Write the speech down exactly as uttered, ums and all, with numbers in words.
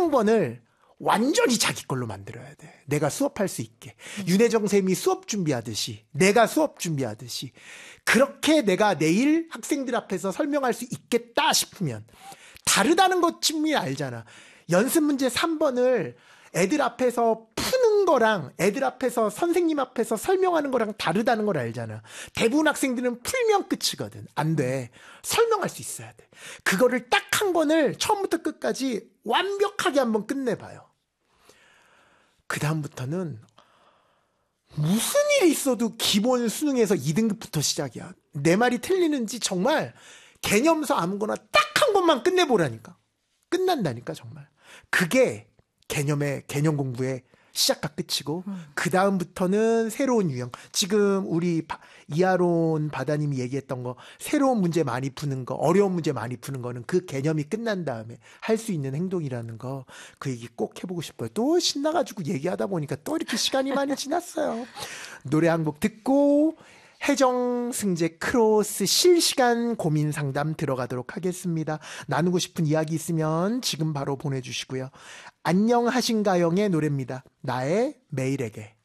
학번을 완전히 자기 걸로 만들어야 돼. 내가 수업할 수 있게. 음. 윤혜정 쌤이 수업 준비하듯이, 내가 수업 준비하듯이, 그렇게 내가 내일 학생들 앞에서 설명할 수 있겠다 싶으면, 다르다는 것 충분히 알잖아. 연습 문제 삼 번을 애들 앞에서 푸는 거랑 애들 앞에서 선생님 앞에서 설명하는 거랑 다르다는 걸 알잖아. 대부분 학생들은 풀면 끝이거든. 안 돼. 설명할 수 있어야 돼. 그거를 딱 한 권을 처음부터 끝까지 완벽하게 한번 끝내봐요. 그 다음부터는 무슨 일이 있어도 기본 수능에서 이 등급부터 시작이야. 내 말이 틀리는지 정말 개념서 아무거나 딱 한 권만 끝내보라니까. 끝난다니까 정말. 그게 개념의 개념 공부의 시작과 끝이고 음. 그 다음부터는 새로운 유형. 지금 우리 바, 이하론 바다님이 얘기했던 거, 새로운 문제 많이 푸는 거, 어려운 문제 많이 푸는 거는 그 개념이 끝난 다음에 할 수 있는 행동이라는 거, 그 얘기 꼭 해보고 싶어요. 또 신나가지고 얘기하다 보니까 또 이렇게 시간이 많이 지났어요. 노래 한 곡 듣고 혜정 승재 크로스 실시간 고민 상담 들어가도록 하겠습니다. 나누고 싶은 이야기 있으면 지금 바로 보내주시고요. 안녕하신가영의 노래입니다. 나의 매일에게.